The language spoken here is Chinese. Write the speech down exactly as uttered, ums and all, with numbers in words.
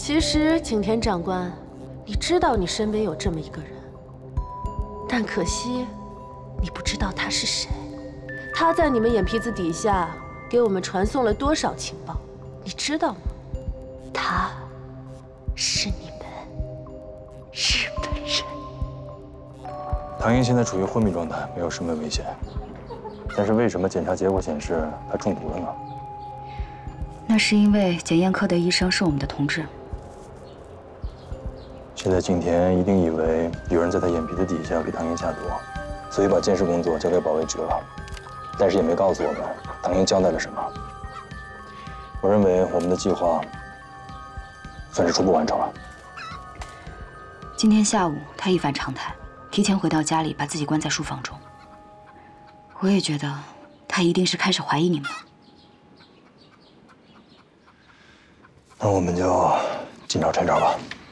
其实景田长官，你知道你身边有这么一个人，但可惜你不知道他是谁。他在你们眼皮子底下给我们传送了多少情报，你知道吗？他是你们日本人。 唐英现在处于昏迷状态，没有生命危险。但是为什么检查结果显示他中毒了呢？ 那是因为检验科的医生是我们的同志。 现在景田一定以为有人在他眼皮子底下给唐英下毒，所以把监视工作交给保卫局了，但是也没告诉我们唐英交代了什么。我认为我们的计划算是初步完成了。 今天下午他一反常态，提前回到家里，把自己关在书房中。我也觉得他一定是开始怀疑你们了。 那我们就尽早查找吧。